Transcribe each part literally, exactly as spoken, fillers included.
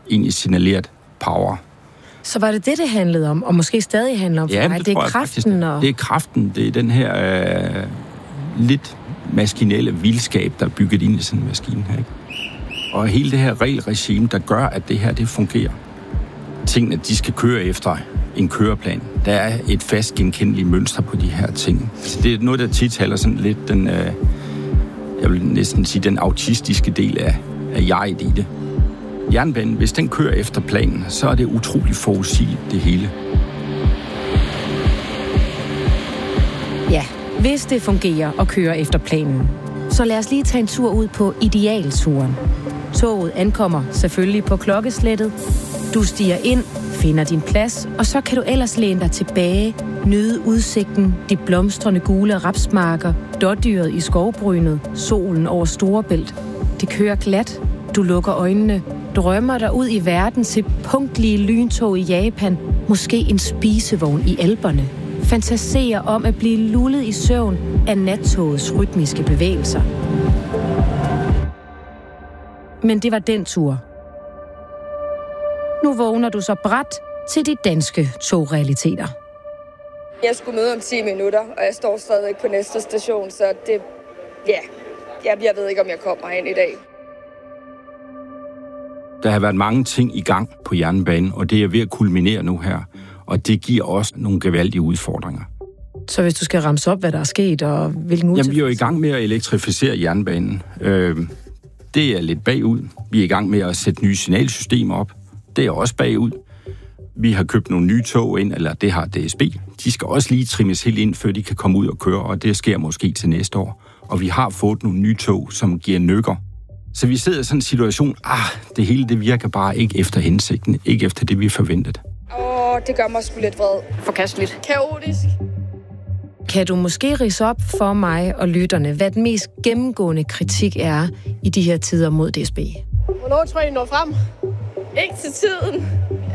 egentlig signaleret power. Så var det det, det handlede om, og måske stadig handler om for ja, dig? Det, det er kraften, kraften? faktisk, og... Det er kraften, det er den her øh, lidt maskinelle vildskab, der er bygget ind i sådan en maskine her, ikke? Og hele det her regelregime, der gør, at det her, det fungerer. Tingene, de skal køre efter en køreplan. Der er et fast genkendeligt mønster på de her ting. Så det er noget, der tit taler sådan lidt den, øh, jeg vil næsten sige, den autistiske del af, af jeget i det. Jernbanen, hvis den kører efter planen, så er det utroligt forudsigeligt, det hele. Ja, hvis det fungerer og kører efter planen, så lad os lige tage en tur ud på idealturen. Toget ankommer selvfølgelig på klokkeslættet. Du stiger ind, finder din plads, og så kan du ellers læne dig tilbage, nyde udsigten, de blomstrende gule rapsmarker, dårdyret i skovbrynet, solen over Storebælt. Det kører glat, du lukker øjnene, drømmer dig ud i verden til punktlige lyntog i Japan, måske en spisevogn i Alperne. Fantaserer om at blive lullet i søvn af nattogets rytmiske bevægelser. Men det var den tur. Nu vågner du så brat til de danske togrealiteter. Jeg skulle møde om ti minutter, og jeg står stadig på næste station, så det, ja, jeg, jeg ved ikke, om jeg kommer hen i dag. Der har været mange ting i gang på jernbanen, og det er ved at kulminere nu her. Og det giver også nogle gevaldige udfordringer. Så hvis du skal ramse op, hvad der er sket, og hvilken udfordring? Jamen, vi er jo i gang med at elektrificere jernbanen. Øh, det er lidt bagud. Vi er i gang med at sætte nye signalsystemer op. Det er også bagud. Vi har købt nogle nye tog ind, eller det har D S B. De skal også lige trimmes helt ind, før de kan komme ud og køre, og det sker måske til næste år. Og vi har fået nogle nye tog, som giver nykker. Så vi sidder i sådan en situation, ah, det hele det virker bare ikke efter hensigten, ikke efter det, vi forventede. Åh, det gør mig sgu lidt vred. Forkasteligt. Kaotisk. Kan du måske ridse op for mig og lytterne, hvad den mest gennemgående kritik er i de her tider mod D S B? Hvornår tror I, I når frem? Ikke til tiden.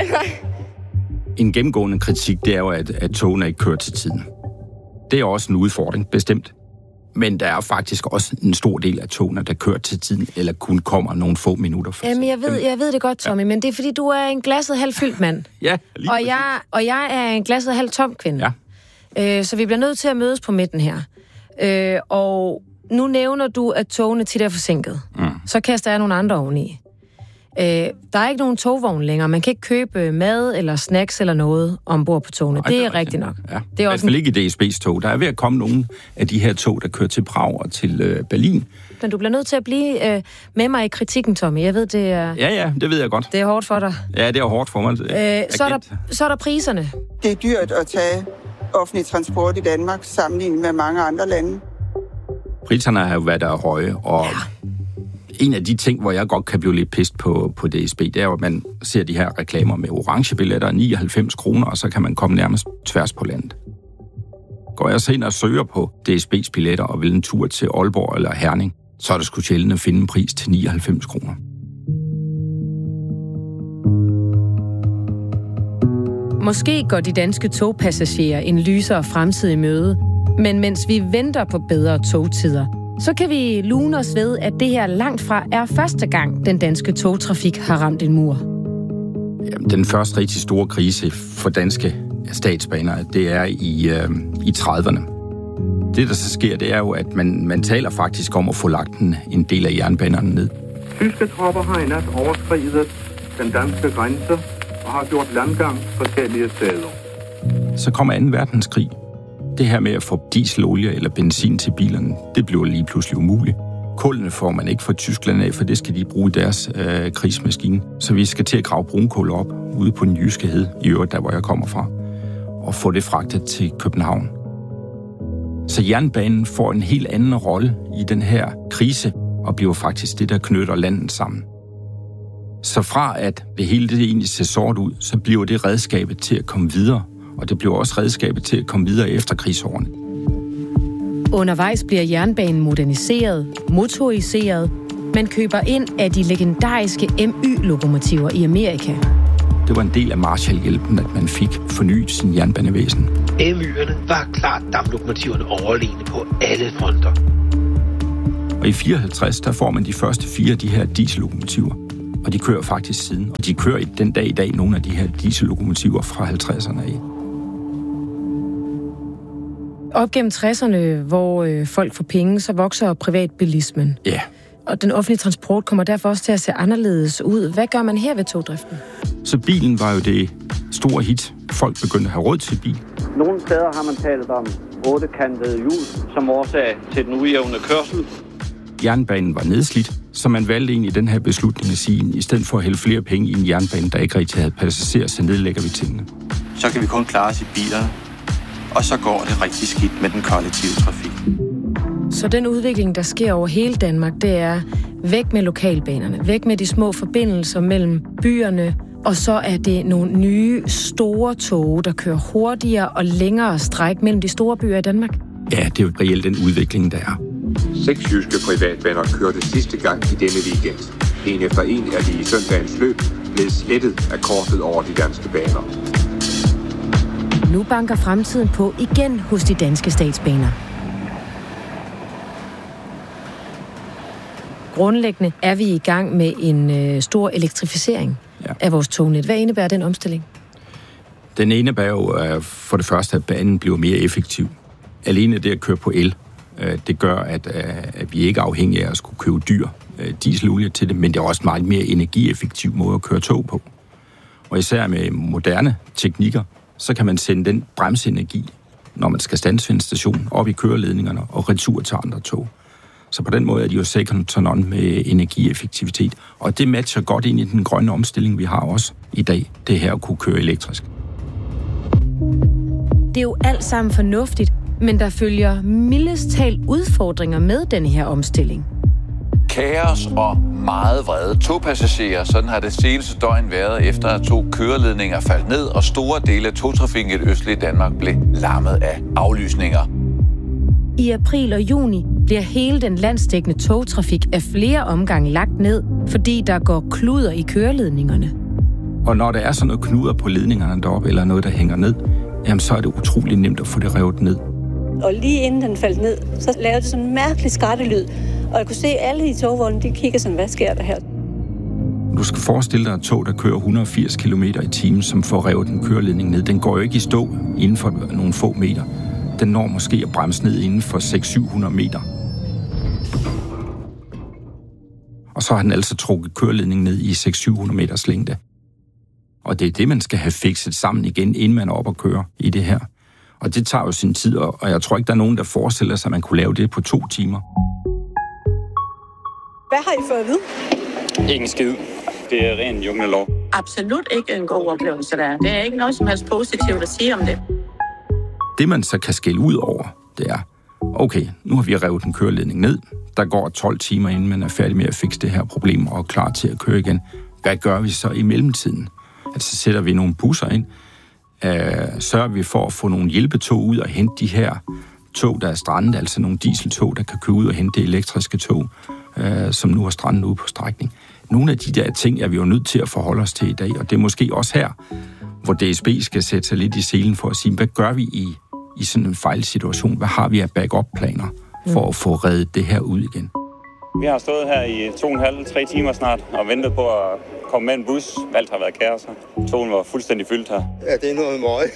En gennemgående kritik, det er jo, at, at togene ikke kører til tiden. Det er også en udfordring, bestemt. Men der er faktisk også en stor del af togene, der kører til tiden, eller kun kommer nogle få minutter for. Jamen, jeg ved, jeg ved det godt, Tommy, ja. Men det er, fordi du er en glasset halvt fyldt mand. Ja, lige og jeg, og jeg er en glasset halvt tom kvinde. Ja. Øh, så vi bliver nødt til at mødes på midten her. Øh, og nu nævner du, at togene tit er forsinket. Mm. Så kaster jeg nogle andre oveni. Øh, der er ikke nogen togvogn længere. Man kan ikke købe mad eller snacks eller noget ombord på togene. Nej, det er, er rigtigt nok. Ja. Det er også en... ikke i D S B's tog. Der er ved at komme nogle af de her tog, der kører til Prag og til øh, Berlin. Men du bliver nødt til at blive øh, med mig i kritikken, Tommy. Jeg ved, det er... Ja, ja, det ved jeg godt. Det er hårdt for dig. Ja, det er hårdt for mig. Øh, så, er der, så er der priserne. Det er dyrt at tage offentlig transport i Danmark, sammenlignet med mange andre lande. Priserne har jo været der høje, og... Ja. En af de ting, hvor jeg godt kan blive lidt pist på, på D S B, det er jo, at man ser de her reklamer med orange billetter, nioghalvfems kroner, og så kan man komme nærmest tværs på landet. Går jeg så ind og søger på D S B's billetter og vil en tur til Aalborg eller Herning, så er det sgu sjældent at finde en pris til nioghalvfems kroner. Måske går de danske togpassagerer en lysere fremtid i møde, men mens vi venter på bedre togtider, så kan vi lune os ved, at det her langt fra er første gang, den danske togtrafik har ramt en mur. Jamen, den første rigtig store krise for danske statsbaner, det er i, øh, i trediverne. Det, der så sker, det er jo, at man, man taler faktisk om at få lagt en, en del af jernbanerne ned. Tyske tropper har i nat overskridet den danske grænse og har gjort landgang forskellige steder. Så kommer anden verdenskrig. Det her med at få dieselolie eller benzin til bilerne, det bliver lige pludselig umuligt. Kulene får man ikke fra Tyskland af, for det skal de bruge i deres øh, krigsmaskine. Så vi skal til at grave brunkul op ude på den jyske hede, i øvrigt der, hvor jeg kommer fra, og få det fragtet til København. Så jernbanen får en helt anden rolle i den her krise, og bliver faktisk det, der knytter landet sammen. Så fra at det hele det egentlig ser sort ud, så bliver det redskabet til at komme videre, og det bliver også redskabet til at komme videre efter krigsårene. Undervejs bliver jernbanen moderniseret, motoriseret. Man køber ind af de legendariske M Y-lokomotiver i Amerika. Det var en del af Marshallhjælpen, at man fik fornyet sin jernbanevæsen. M Y'erne var klart damplokomotiverne overlegne på alle fronter. Og i fireoghalvtreds, der får man de første fire af de her diesellokomotiver. Og de kører faktisk siden. Og de kører i den dag i dag nogle af de her diesellokomotiver fra halvtredserne af. Op gennem tresserne, hvor øh, folk får penge, så vokser privatbilismen. Ja. Og den offentlige transport kommer derfor også til at se anderledes ud. Hvad gør man her ved togdriften? Så bilen var jo det store hit. Folk begyndte at have råd til bil. Nogle steder har man talt om ottekantede hjul som årsag til den ujævne kørsel. Jernbanen var nedslidt, så man valgte egentlig den her beslutning at sige, i stedet for at hælde flere penge i en jernbane, der ikke rigtig havde passagerer, så nedlægger vi tingene. Så kan vi kun klare os i bilerne, og så går det rigtig skidt med den kollektive trafik. Så den udvikling, der sker over hele Danmark, det er væk med lokalbanerne, væk med de små forbindelser mellem byerne, og så er det nogle nye, store tog, der kører hurtigere og længere stræk mellem de store byer i Danmark. Ja, det er jo reelt den udvikling, der er. Seks jyske privatbaner kørte sidste gang i denne weekend. En efter en er de i søndagens løb blevet slettet af kortet over de danske baner. Nu banker fremtiden på igen hos de danske statsbaner. Grundlæggende er vi i gang med en øh, stor elektrificering ja. af vores tognet. Hvad indebærer den omstilling? Den indebærer jo øh, for det første, at banen bliver mere effektiv. Alene det at køre på el, øh, det gør, at, øh, at vi ikke er afhængige af at skulle købe dyr øh, dieselolie til det, men det er også en meget mere energieffektiv måde at køre tog på. Og især med moderne teknikker, så kan man sende den bremsenergi, når man skal standse ved en station, op i køreledningerne og retur til andre tog. Så på den måde er de jo second to none med energieffektivitet. Og det matcher godt ind i den grønne omstilling, vi har også i dag, det her at kunne køre elektrisk. Det er jo alt sammen fornuftigt, men der følger mildest talt udfordringer med den her omstilling. Kaos og meget vrede togpassagerer. Sådan har det seneste døgn været, efter at to køreledninger faldt ned, og store dele af togtrafikken i det østlige Danmark blev lammet af aflysninger. I april og juni bliver hele den landsdækkende togtrafik af flere omgange lagt ned, fordi der går kluder i køreledningerne. Og når der er sådan noget knuder på ledningerne deroppe, eller noget, der hænger ned, jamen så er det utrolig nemt at få det revet ned. Og lige inden den faldt ned, så lavede det sådan en mærkelig skrattelyd. Og jeg kunne se alle i togvognen, de kigger sådan, hvad sker der her? Du skal forestille dig et tog, der kører et hundrede og firs kilometer i timen, som får revet en køreledning ned. Den går jo ikke i stå inden for nogle få meter. Den når måske at bremse ned inden for seks til syv hundrede meter. Og så har den altså trukket køreledningen ned i seks til syv hundrede meters længde. Og det er det, man skal have fikset sammen igen, inden man er oppe og kører i det her. Og det tager jo sin tid, og jeg tror ikke, der er nogen, der forestiller sig, at man kunne lave det på to timer. Hvad har I fået at vide? Ingen skid. Det er ren junglelov. Absolut ikke en god oplevelse der. Det er ikke noget som helst positivt at sige om det. Det, man så kan skælde ud over, det er, okay, nu har vi revet en køreledning ned. Der går tolv timer, inden man er færdig med at fikse det her problem og er klar til at køre igen. Hvad gør vi så i mellemtiden? Altså, så sætter vi nogle busser ind. Uh, sørger vi for at få nogle hjælpetog ud og hente de her tog, der er strandet, altså nogle dieseltog, der kan køre ud og hente det elektriske tog, uh, som nu er strandet ude på strækning. Nogle af de der ting er vi jo nødt til at forholde os til i dag, og det er måske også her, hvor D S B skal sætte sig lidt i selen for at sige, hvad gør vi i, i sådan en fejlsituation? Hvad har vi af backup-planer for at få reddet det her ud igen? Vi har stået her i to og en halv, tre timer snart og ventet på at komme med en bus. Alt har været kaos. Togen var fuldstændig fyldt her. Ja, det er noget møg.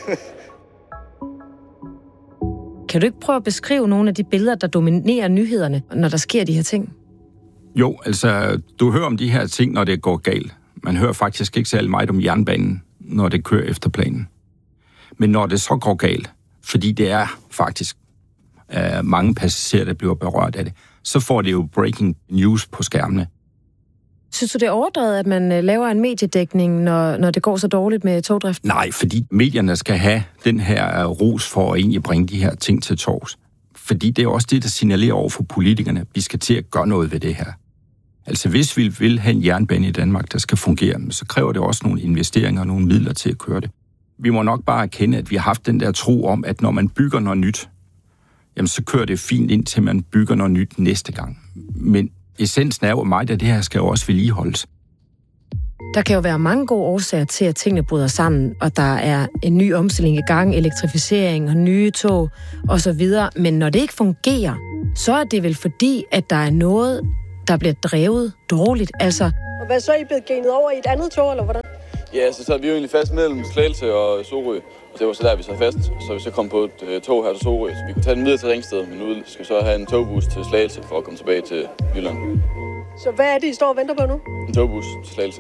Kan du ikke prøve at beskrive nogle af de billeder, der dominerer nyhederne, når der sker de her ting? Jo, altså, du hører om de her ting, når det går galt. Man hører faktisk ikke særlig meget om jernbanen, når det kører efter planen. Men når det så går galt, fordi det er faktisk uh, mange passagerer, der bliver berørt af det, så får det jo breaking news på skærmene. Synes du, det er overdrevet, at man laver en mediedækning, når, når det går så dårligt med togdriften? Nej, fordi medierne skal have den her ros for at egentlig bringe de her ting til torvs. Fordi det er også det, der signalerer over for politikerne. Vi skal til at gøre noget ved det her. Altså, hvis vi vil have en jernbane i Danmark, der skal fungere, så kræver det også nogle investeringer og nogle midler til at køre det. Vi må nok bare erkende, at vi har haft den der tro om, at når man bygger noget nyt, jamen så kører det fint indtil man bygger noget nyt næste gang. Men essensen er jo meget af det her skal jo også vedligeholdes. Der kan jo være mange gode årsager til, at tingene bryder sammen, og der er en ny omstilling i gang, elektrificering og nye tog osv. Men når det ikke fungerer, så er det vel fordi, at der er noget, der bliver drevet dårligt. Altså, Og hvad så, er I blevet genet over i et andet tog, eller hvordan? Ja, så sad vi jo egentlig fast mellem Slagelse og Sorø, og det var så der, vi sad fast. Så vi så kom på et øh, tog her til Sorø, så vi kunne tage den videre til Ringsted, men nu skal vi så have en togbus til Slagelse for at komme tilbage til Jylland. Så hvad er det, I står og venter på nu? En togbus til Slagelse.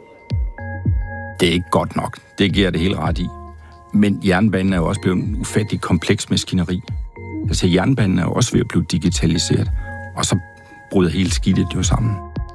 Det er ikke godt nok. Det giver det helt ret i. Men jernbanen er jo også blevet en ufattelig kompleks maskineri. Altså, jernbanen er jo også ved at blive digitaliseret, og så bryder hele skidtet jo sammen.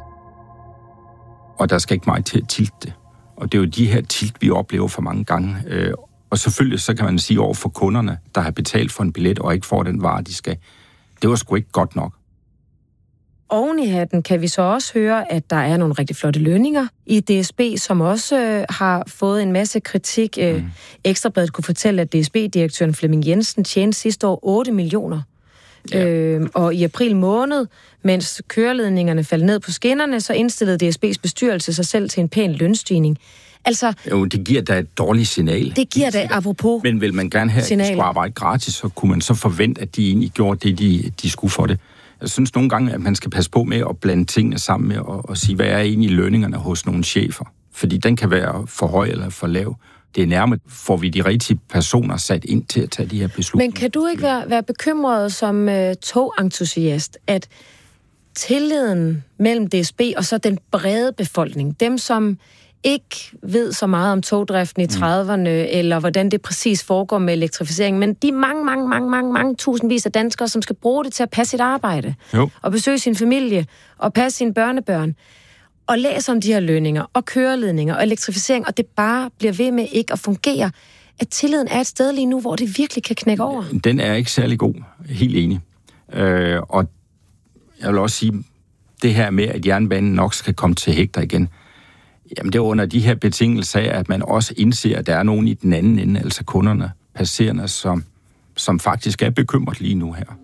Og der skal ikke meget til at tilte det. Og det er jo de her tilt, vi oplever for mange gange. Og selvfølgelig så kan man sige over for kunderne, der har betalt for en billet og ikke får den vare, de skal. Det var sgu ikke godt nok. Oven i hatten kan vi så også høre, at der er nogle rigtig flotte lønninger i D S B, som også øh, har fået en masse kritik. Mm. Ekstrabladet kunne fortælle, at D S B-direktøren Flemming Jensen tjente sidste år otte millioner. Ja. Øh, og i april måned, mens køreledningerne faldt ned på skinnerne, så indstillede D S B's bestyrelse sig selv til en pæn lønstigning. Altså, jo, det giver da et dårligt signal. Det giver da apropos. Men vil man gerne have, at de skulle arbejde gratis, så kunne man så forvente, at de egentlig gjorde det, de, de skulle for det. Jeg synes nogle gange, at man skal passe på med at blande tingene sammen med og, og sige, hvad er egentlig lønningerne hos nogle chefer? Fordi den kan være for høj eller for lav. Det er nærmest, får vi de rigtige personer sat ind til at tage de her beslutninger. Men kan du ikke være, være bekymret som uh, togentusiast, at tilliden mellem D S B og så den brede befolkning, dem som ikke ved så meget om togdriften i trediverne, mm. eller hvordan det præcis foregår med elektrificering, men de mange, mange, mange, mange, mange tusindvis af danskere, som skal bruge det til at passe sit arbejde, jo. Og besøge sin familie, og passe sine børnebørn, og læse om de her lønninger, og køreledninger, og elektrificering, og det bare bliver ved med ikke at fungere, at tilliden er et sted lige nu, hvor det virkelig kan knække over. Den er ikke særlig god, helt enig. Øh, og jeg vil også sige, det her med, at jernbanen nok skal komme til hægter igen, jamen det er under de her betingelser af, at man også indser, at der er nogen i den anden ende, altså kunderne, passerende, som, som faktisk er bekymret lige nu her.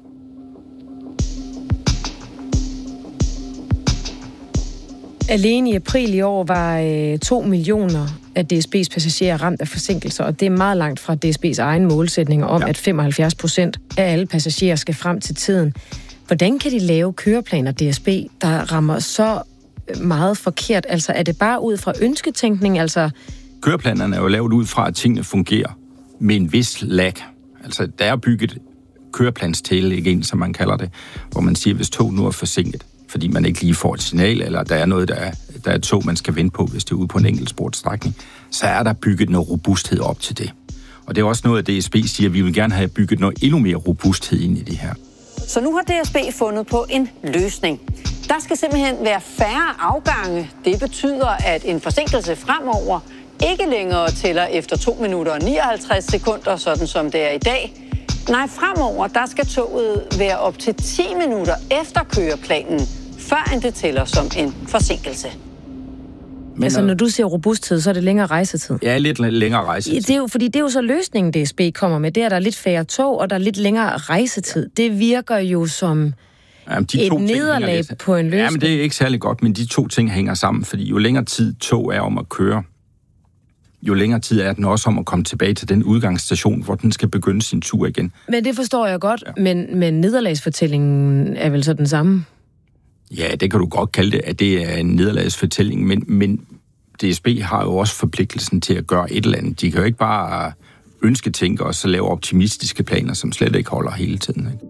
Alene i april i år var øh, to millioner af D S B's passagerer ramt af forsinkelser, og det er meget langt fra D S B's egen målsætninger om, ja. At femoghalvfjerds procent af alle passagerer skal frem til tiden. Hvordan kan de lave køreplaner, D S B, der rammer så meget forkert? Altså, er det bare ud fra ønsketænkning? Altså... Køreplanerne er jo lavet ud fra, at tingene fungerer med en vis lag. Altså, der er bygget køreplanstælle, igen, som man kalder det, hvor man siger, hvis tog nu er forsinket, fordi man ikke lige får et signal, eller der er noget, der er, der er et tog, man skal vente på, hvis det er ude på en enkeltsportstrækning, så er der bygget noget robusthed op til det. Og det er også noget, at D S B siger, at vi vil gerne have bygget noget endnu mere robusthed ind i det her. Så nu har D S B fundet på en løsning. Der skal simpelthen være færre afgange. Det betyder, at en forsinkelse fremover ikke længere tæller efter to minutter og nioghalvtreds sekunder, sådan som det er i dag. Nej, fremover der skal toget være op til ti minutter efter køreplanen, før end det tæller som en forsinkelse. Men altså, når du siger robusthed, så er det længere rejsetid? Ja, lidt længere rejsetid. Det er jo, fordi det er jo så løsningen, D S B kommer med. Det er, der er lidt færre tog, og der er lidt længere rejsetid. Det virker jo som Jamen, de et nederlag på en løsning. Jamen, det er ikke særlig godt, men de to ting hænger sammen, fordi jo længere tid tog er om at køre, jo længere tid er den også om at komme tilbage til den udgangsstation, hvor den skal begynde sin tur igen. Men det forstår jeg godt, ja. men, men nederlagsfortællingen er vel så den samme? Ja, det kan du godt kalde det, at det er en nederlagsfortælling, men, men D S B har jo også forpligtelsen til at gøre et eller andet. De kan jo ikke bare ønsketænke og så lave optimistiske planer, som slet ikke holder hele tiden. Ikke?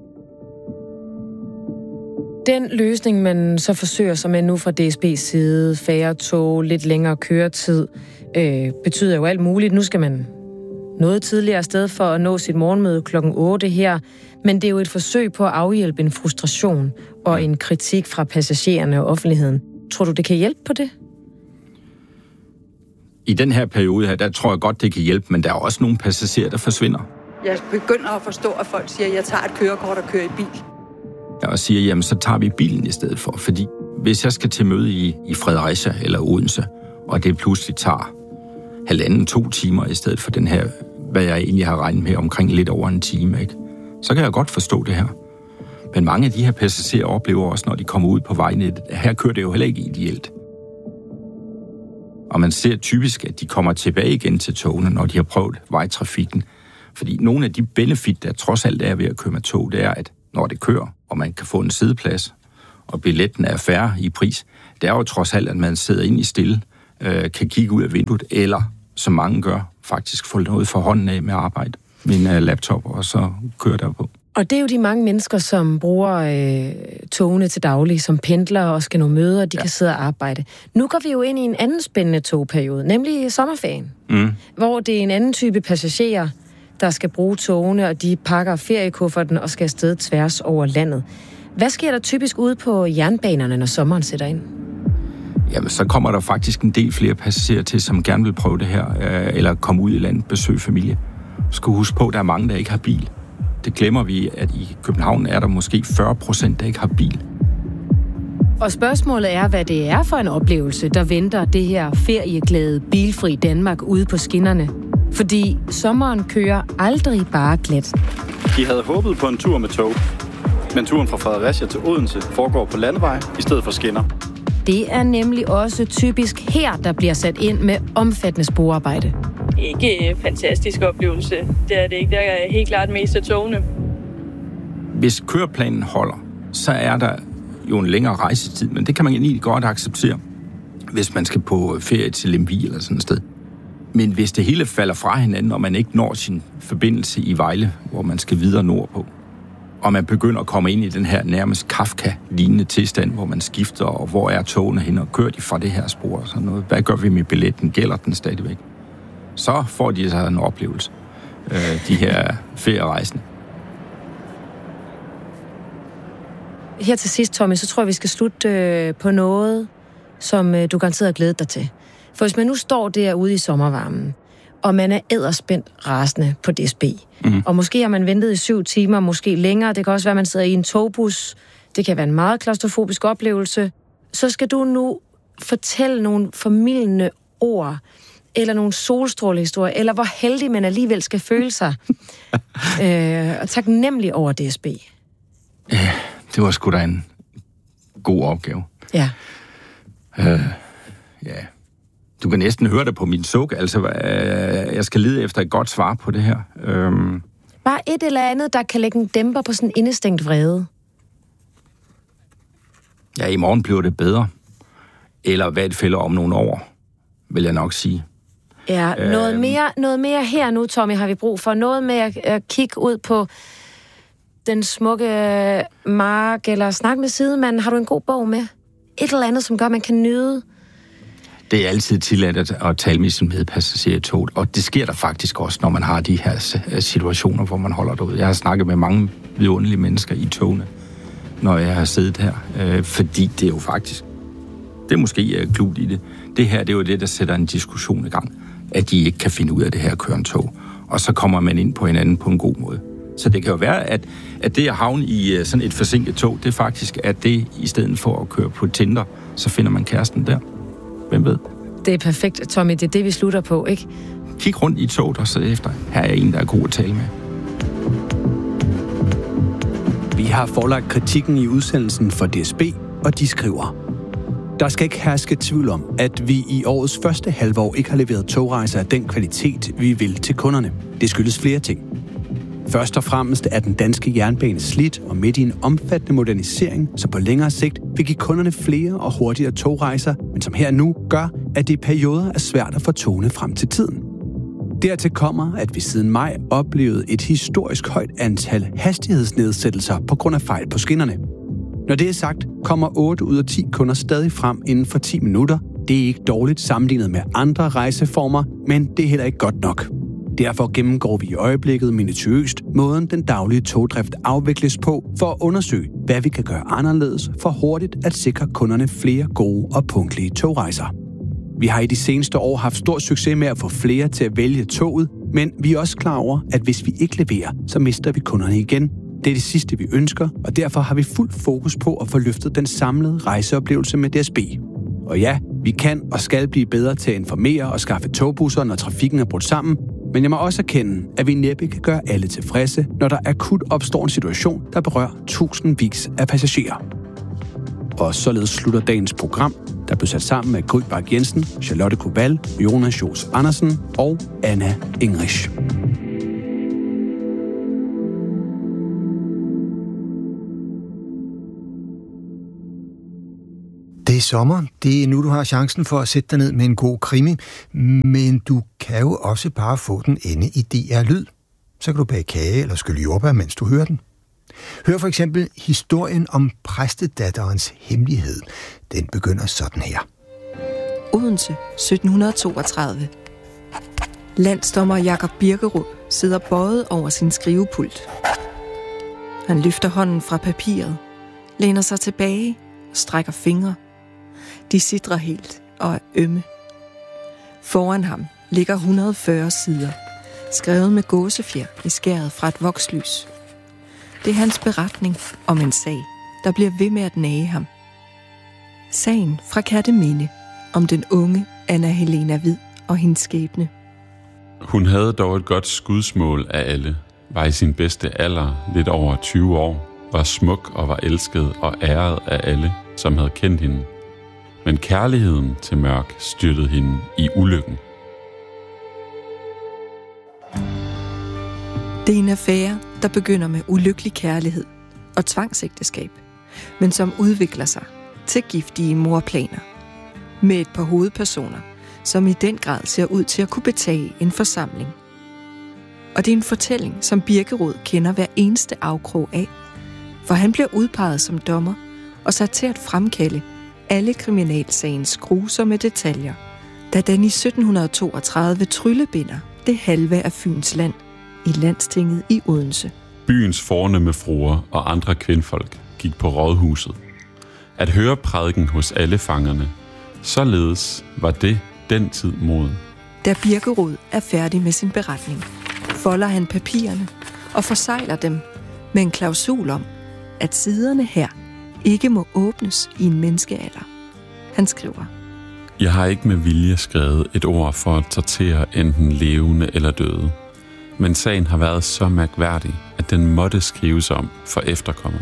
Den løsning, man så forsøger sig med nu fra D S B's side, færre tog, lidt længere køretid, øh, betyder jo alt muligt. Nu skal man noget tidligere afsted for at nå sit morgenmøde klokken otte her, men det er jo et forsøg på at afhjælpe en frustration og en kritik fra passagererne og offentligheden. Tror du, det kan hjælpe på det? I den her periode her, der tror jeg godt, det kan hjælpe, men der er også nogle passagerer, der forsvinder. Jeg begynder at forstå, at folk siger, at jeg tager et kørekort og kører i bil. Og siger, jamen så tager vi bilen i stedet for, fordi hvis jeg skal til møde i, i Fredericia eller Odense, og det pludselig tager halvanden, to timer i stedet for den her, hvad jeg egentlig har regnet med, omkring lidt over en time, ikke? Så kan jeg godt forstå det her. Men mange af de her passagerer oplever også, når de kommer ud på vejnettet, her kører det jo heller ikke ideelt. Og man ser typisk, at de kommer tilbage igen til togene, når de har prøvet vejtrafikken. Fordi nogle af de benefit, der trods alt er ved at køre med tog, det er, at når det kører, og man kan få en sideplads, og billetten er færre i pris, det er jo trods alt, at man sidder inde i stille, øh, kan kigge ud af vinduet, eller, som mange gør, faktisk få noget for hånden af med arbejde med en uh, laptop, og så kører der på. Og det er jo de mange mennesker, som bruger øh, togene til daglig, som pendler og skal nå møder, og de ja. kan sidde og arbejde. Nu går vi jo ind i en anden spændende togperiode, nemlig sommerferien, mm. hvor det er en anden type passagerer, der skal bruge togene, og de pakker feriekufferten og skal afsted tværs over landet. Hvad sker der typisk ude på jernbanerne, når sommeren sætter ind? Jamen, så kommer der faktisk en del flere passagerer til, som gerne vil prøve det her, øh, eller komme ud i landet, besøge familie. Skal huske på, at der er mange, der ikke har bil. Det glemmer vi, at i København er der måske fyrre procent, der ikke har bil. Og spørgsmålet er, hvad det er for en oplevelse, der venter det her ferieglade, bilfri Danmark ude på skinnerne. Fordi sommeren kører aldrig bare glat. De havde håbet på en tur med tog, men turen fra Fredericia til Odense foregår på landevej i stedet for skinner. Det er nemlig også typisk her, der bliver sat ind med omfattende sporarbejde. Ikke en fantastisk oplevelse. Det er det ikke. Der er helt klart mest af togene. Hvis køreplanen holder, så er der jo en længere rejsetid, men det kan man egentlig godt acceptere, hvis man skal på ferie til Lemvig eller sådan et sted. Men hvis det hele falder fra hinanden, og man ikke når sin forbindelse i Vejle, hvor man skal videre nordpå, og man begynder at komme ind i den her nærmest Kafka-lignende tilstand, hvor man skifter, og hvor er togene hen, og kører de fra det her spor og sådan noget. Hvad gør vi med billetten? Gælder den stadigvæk? Så får de så en oplevelse, øh, de her ferierejsende. Her til sidst, Tommy, så tror jeg, vi skal slutte øh, på noget, som øh, du garanteret har glædet dig til. For hvis man nu står derude i sommervarmen, og man er edderspændt rasende på D S B, mm. og måske har man ventet i syv timer, måske længere, det kan også være, at man sidder i en togbus, det kan være en meget klaustrofobisk oplevelse, så skal du nu fortælle nogle formildende ord, eller nogle solstrålehistorier, eller hvor heldig man alligevel skal føle sig, øh, og taknemmelig over D S B. Ja, det var sgu da en god opgave. Ja. Øh, ja. Du kan næsten høre det på min suk, altså øh, jeg skal lede efter et godt svar på det her. Øhm. Bare et eller andet, der kan lægge en dæmper på sådan en indestængt vrede. Ja, i morgen bliver det bedre. Eller hvad det fælder om nogle år, vil jeg nok sige. Ja, noget, øhm. mere, noget mere her nu, Tommy, har vi brug for. Noget med at, at kigge ud på den smukke mark, eller snakke med sidemanden. Har du en god bog med? Et eller andet, som gør, at man kan nyde. Det er altid tilladt at, at tale med sin medpassager i toget, og det sker der faktisk også, når man har de her situationer, hvor man holder derude. Jeg har snakket med mange vidunderlige mennesker i togene, når jeg har siddet her, øh, fordi det er jo faktisk, det er måske uh, klogt i det. Det her, det er jo det, der sætter en diskussion i gang, at de ikke kan finde ud af det her at køre en tog, og så kommer man ind på hinanden på en god måde. Så det kan jo være, at, at det at havne i uh, sådan et forsinket tog, det er faktisk, at det i stedet for at køre på Tinder, så finder man kæresten der. Hvem ved? Det er perfekt, Tommy. Det er det, vi slutter på, ikke? Kig rundt i toget og så efter. Her er en, der er god at tale med. Vi har forelagt kritikken i udsendelsen for D S B, og de skriver: Der skal ikke herske tvivl om, at vi i årets første halvår ikke har leveret togrejser af den kvalitet, vi vil til kunderne. Det skyldes flere ting. Først og fremmest er den danske jernbane slidt og midt i en omfattende modernisering, som på længere sigt vil give kunderne flere og hurtigere togrejser, men som her nu gør, at det i perioder er svært at få togene frem til tiden. Dertil kommer, at vi siden maj oplevede et historisk højt antal hastighedsnedsættelser på grund af fejl på skinnerne. Når det er sagt, kommer otte ud af ti kunder stadig frem inden for ti minutter. Det er ikke dårligt sammenlignet med andre rejseformer, men det er heller ikke godt nok. Derfor gennemgår vi i øjeblikket minutiøst måden den daglige togdrift afvikles på, for at undersøge, hvad vi kan gøre anderledes for hurtigt at sikre kunderne flere gode og punktlige togrejser. Vi har i de seneste år haft stor succes med at få flere til at vælge toget, men vi er også klar over, at hvis vi ikke leverer, så mister vi kunderne igen. Det er det sidste, vi ønsker, og derfor har vi fuld fokus på at få løftet den samlede rejseoplevelse med D S B. Og ja, vi kan og skal blive bedre til at informere og skaffe togbusser, når trafikken er brudt sammen, men jeg må også erkende, at vi næppe kan gøre alle tilfredse, når der akut opstår en situation, der berører tusindvis af passagerer. Og således slutter dagens program, der blev sat sammen med Gry Bak Jensen, Charlotte Koval, Jonas Jos Andersen og Anna Engrich. D er sommer. Det er nu, du har chancen for at sætte dig ned med en god krimi. Men du kan jo også bare få den inde i D R Lyd. Så kan du bage kage eller skylle jordbær, mens du hører den. Hør for eksempel historien om præstedatterens hemmelighed. Den begynder sådan her. Odense, sytten toogtredive. Landsdommer Jakob Birkerud sidder bøjet over sin skrivepult. Han løfter hånden fra papiret, læner sig tilbage og strækker fingre. De sidrer helt og er ømme. Foran ham ligger et hundrede og fyrre sider, skrevet med gåsefjer i skæret fra et vokslys. Det er hans beretning om en sag, der bliver ved med at nage ham. Sagen fra Kerteminde om den unge Anna Helena Hvid og hendes skæbne. Hun havde dog et godt skudsmål af alle, var i sin bedste alder lidt over tyve år, var smuk og var elsket og æret af alle, som havde kendt hende. Men kærligheden til Mørk styrtede hende i ulykken. Det er en affære, der begynder med ulykkelig kærlighed og tvangsægteskab, men som udvikler sig til giftige morplaner. Med et par hovedpersoner, som i den grad ser ud til at kunne betage en forsamling. Og det er en fortælling, som Birkerud kender hver eneste afkrog af, for han bliver udpeget som dommer og sat til at fremkalde alle kriminalsagens grusomme detaljer, da den i sytten toogtredive tryllebinder det halve af Fyns land i landstinget i Odense. Byens fornemme fruer og andre kvindfolk gik på rådhuset. At høre prædiken hos alle fangerne, således var det den tid moden. Da Birkerud er færdig med sin beretning, folder han papirerne og forsegler dem med en klausul om, at siderne her ikke må åbnes i en menneskealder. Han skriver: Jeg har ikke med vilje skrevet et ord for at tortere enten levende eller døde. Men sagen har været så mærkværdig, at den måtte skrives om for efterkommere.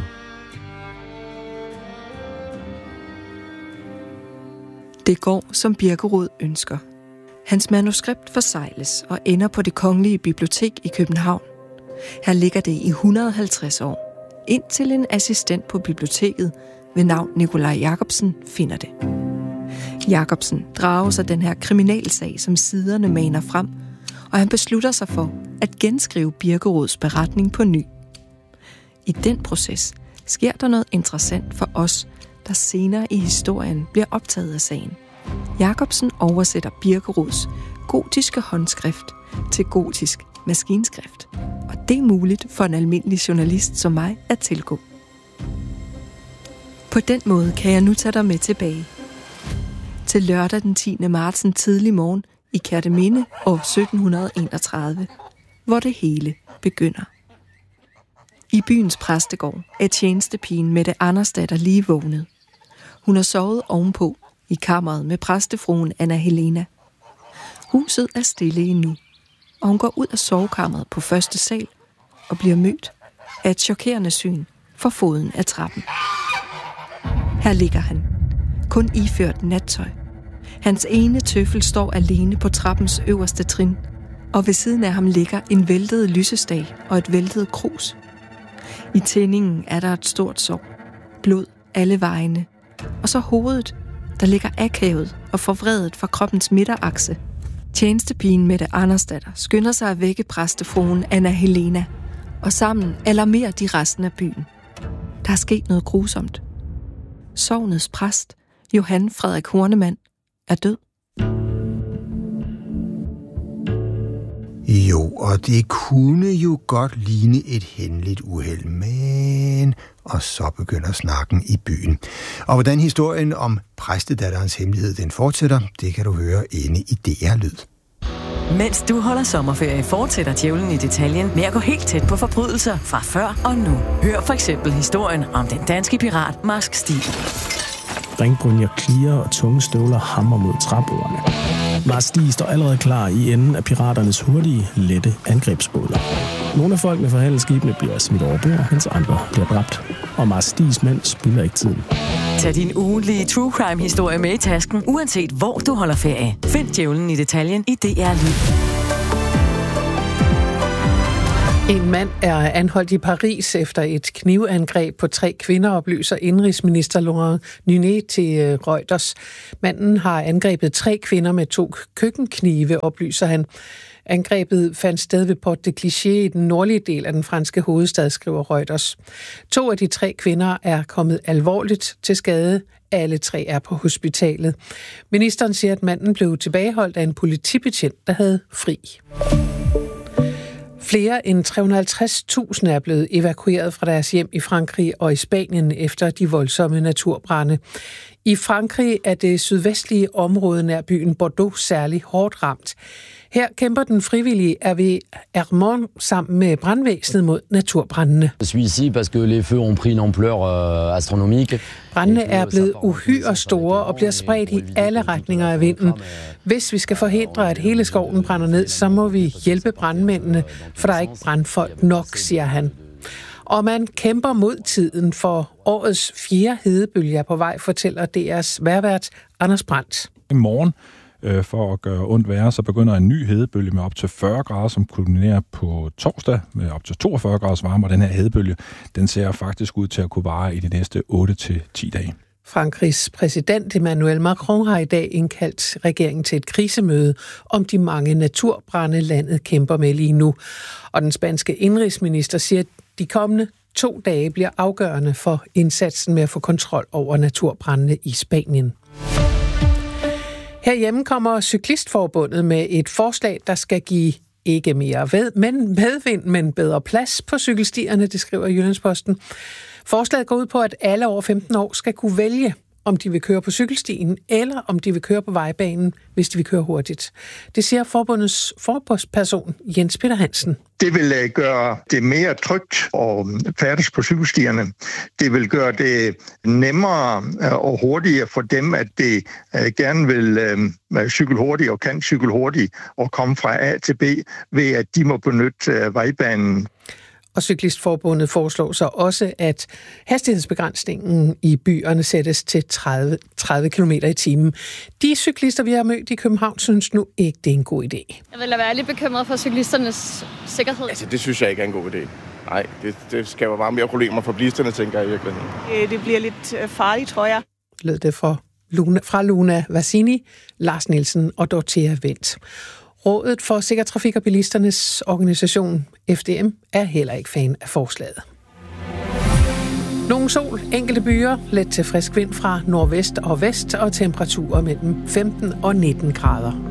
Det går, som Birkerud ønsker. Hans manuskript forsegles og ender på Det Kongelige Bibliotek i København. Her ligger det i et hundrede og halvtreds år, indtil en assistent på biblioteket ved navn Nikolaj Jacobsen finder det. Jacobsen drager sig den her kriminalsag, som siderne maner frem, og han beslutter sig for at genskrive Birkeruds beretning på ny. I den proces sker der noget interessant for os, der senere i historien bliver optaget af sagen. Jacobsen oversætter Birkeruds gotiske håndskrift til gotisk maskinskrift, og det er muligt for en almindelig journalist som mig at tilgå. På den måde kan jeg nu tage dig med tilbage til lørdag den tiende marts en tidlig morgen i Kerteminde år sytten enogtredive, hvor det hele begynder. I byens præstegård er tjenestepigen Mette Andersdatter lige vågnet. Hun har sovet ovenpå i kammeret med præstefruen Anna Helena. Huset er stille endnu, og hun går ud af sovekammeret på første sal og bliver mødt af et chokerende syn for foden af trappen. Her ligger han, kun iført nattøj. Hans ene tøffel står alene på trappens øverste trin, og ved siden af ham ligger en væltet lysestage og et væltet krus. I tændingen er der et stort sår, blod alle vegne, og så hovedet, der ligger akavet og forvredet fra kroppens midterakse. Tjenestepigen Mette Andersdatter skynder sig at vække præstefruen Anna Helena, og sammen alarmerer de resten af byen. Der er sket noget grusomt. Sognets præst, Johan Frederik Hornemann, er død. Jo, og det kunne jo godt ligne et hændeligt uheld, men... Og så begynder snakken i byen. Og hvordan historien om præstedatterens hemmelighed den fortsætter, det kan du høre inde i D R Lyd. Mens du holder sommerferie, fortsætter Djævlen i detaljen med at gå helt tæt på forbrydelser fra før og nu. Hør for eksempel historien om den danske pirat Marsk Stig. Ringbrynjer klirer og tunge støvler hammer mod træbordene. Marsk Stig står allerede klar i enden af piraternes hurtige, lette angrebsbåder. Nogle af folkene fra handelsskibene bliver smidt over bord, mens andre bliver dræbt. Og Marsk Stigs mænd spilder ikke tiden. Tag din ugentlige true crime-historie med i tasken, uanset hvor du holder ferie. Find Djævlen i detaljen i D R Lyd. En mand er anholdt i Paris efter et knivangreb på tre kvinder, oplyser indrigsminister Laurent Nunez til Reuters. Manden har angrebet tre kvinder med to køkkenknive, oplyser han. Angrebet fandt sted ved Porte de Clichy i den nordlige del af den franske hovedstad, skriver Reuters. To af de tre kvinder er kommet alvorligt til skade. Alle tre er på hospitalet. Ministeren siger, at manden blev tilbageholdt af en politibetjent, der havde fri. Flere end tre hundrede og halvtreds tusind er blevet evakueret fra deres hjem i Frankrig og i Spanien efter de voldsomme naturbrande. I Frankrig er det sydvestlige område nær byen Bordeaux særlig hårdt ramt. Her kæmper den frivillige R V Hermon sammen med brandvæsenet mod naturbrandene. Brandene er blevet uhyre store og bliver spredt i alle retninger af vinden. Hvis vi skal forhindre, at hele skoven brænder ned, så må vi hjælpe brandmændene, for der er ikke brandfolk nok, siger han. Og man kæmper mod tiden, for årets fjerde hedebølge er på vej, fortæller D R's vejrvært Anders Brandt. I morgen, øh, for at gøre ondt værre, så begynder en ny hedebølge med op til fyrre grader, som kulminerer på torsdag med op til toogfyrre graders varme, og den her hedebølge, den ser faktisk ud til at kunne vare i de næste otte til ti dage. Frankrigs præsident Emmanuel Macron har i dag indkaldt regeringen til et krisemøde om de mange naturbrande, landet kæmper med lige nu. Og den spanske indrigsminister siger, at de kommende to dage bliver afgørende for indsatsen med at få kontrol over naturbrandene i Spanien. Herhjemme kommer Cyklistforbundet med et forslag, der skal give ikke mere ved, men medvind, men bedre plads på cykelstierne, det skriver Jyllandsposten. Forslaget går ud på, at alle over femten år skal kunne vælge, om de vil køre på cykelstien, eller om de vil køre på vejbanen, hvis de vil køre hurtigt. Det siger forbundets forbundsperson Jens Peter Hansen. Det vil gøre det mere trygt at færdes på cykelstierne. Det vil gøre det nemmere og hurtigere for dem, at de gerne vil cykle hurtigt og kan cykle hurtigt og komme fra A til B, ved at de må benytte vejbanen. Og Cyklistforbundet foreslår så også, at hastighedsbegrænsningen i byerne sættes til tredive, tredive kilometer i timen. De cyklister, vi har mødt i København, synes nu ikke, det er en god idé. Jeg vil da være lidt bekymret for cyklisternes sikkerhed. Altså, det synes jeg ikke er en god idé. Nej, det, det skal jo bare mere problemer for bilisterne, tænker jeg i virkeligheden. Det bliver lidt farligt, tror jeg. Lød det fra Luna, fra Luna Vassini, Lars Nielsen og Dorthea Wendt. Rådet for Sikker Trafik og Bilisternes organisation F D M er heller ikke fan af forslaget. Nogle sol, enkelte byer, let til frisk vind fra nordvest og vest og temperaturer mellem femten og nitten grader.